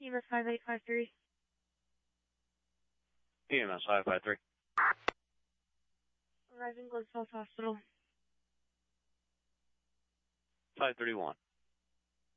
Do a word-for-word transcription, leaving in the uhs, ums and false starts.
E M S five eight five three. E M S five five three. Arriving Glens Falls Hospital. five thirty-one.